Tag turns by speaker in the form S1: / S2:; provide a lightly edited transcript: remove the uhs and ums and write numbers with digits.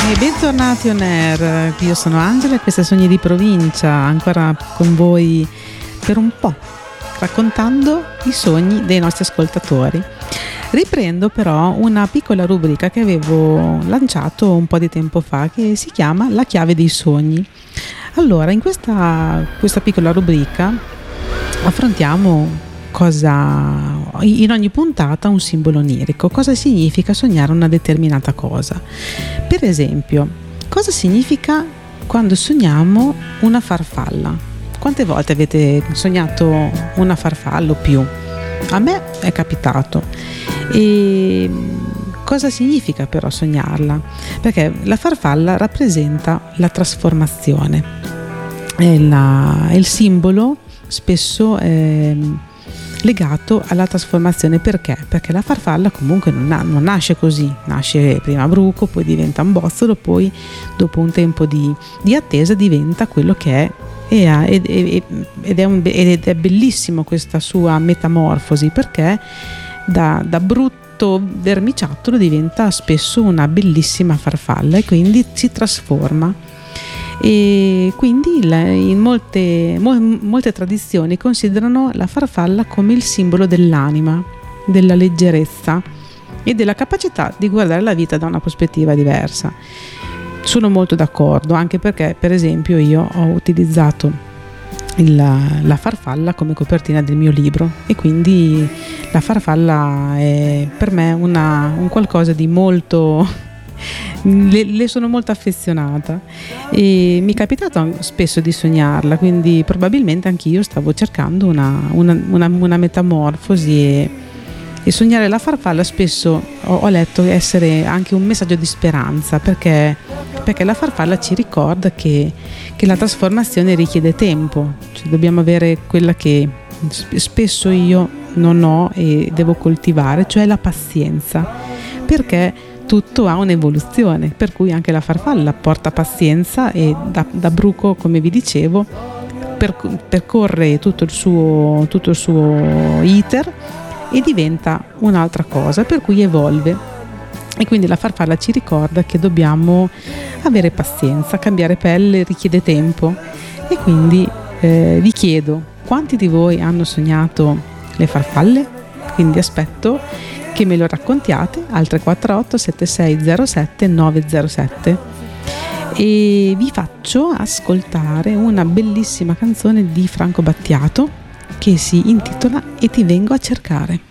S1: E bentornati on air, io sono Angela e questo è Sogni di Provincia, ancora con voi per un po', raccontando i sogni dei nostri ascoltatori. Riprendo però una piccola rubrica che avevo lanciato un po' di tempo fa, che si chiama La chiave dei sogni. Allora, in questa piccola rubrica affrontiamo in ogni puntata un simbolo onirico. Cosa significa sognare una determinata cosa? Per esempio, cosa significa quando sogniamo una farfalla? Quante volte avete sognato una farfalla o più? A me è capitato. E cosa significa però sognarla? Perché la farfalla rappresenta la trasformazione. È il simbolo spesso legato alla trasformazione. Perché? Perché la farfalla comunque non nasce così, nasce prima bruco, poi diventa un bozzolo, poi dopo un tempo di attesa diventa quello che è, ed è bellissimo questa sua metamorfosi, perché da brutto vermiciattolo diventa spesso una bellissima farfalla e quindi si trasforma. E quindi in molte tradizioni considerano la farfalla come il simbolo dell'anima, della leggerezza e della capacità di guardare la vita da una prospettiva diversa. Sono molto d'accordo, anche perché per esempio io ho utilizzato la farfalla come copertina del mio libro e quindi la farfalla è per me un qualcosa di molto... Le sono molto affezionata e mi è capitato spesso di sognarla, quindi probabilmente anch'io stavo cercando una metamorfosi e sognare la farfalla spesso ho letto essere anche un messaggio di speranza, perché la farfalla ci ricorda che la trasformazione richiede tempo, cioè dobbiamo avere quella che spesso io non ho e devo coltivare, cioè la pazienza, perché tutto ha un'evoluzione, per cui anche la farfalla porta pazienza e da bruco, come vi dicevo, percorre tutto il suo iter e diventa un'altra cosa, per cui evolve. E quindi la farfalla ci ricorda che dobbiamo avere pazienza, cambiare pelle richiede tempo. E quindi vi chiedo, quanti di voi hanno sognato le farfalle? Quindi aspetto che me lo raccontiate al 348 7607 907 e vi faccio ascoltare una bellissima canzone di Franco Battiato che si intitola E ti vengo a cercare.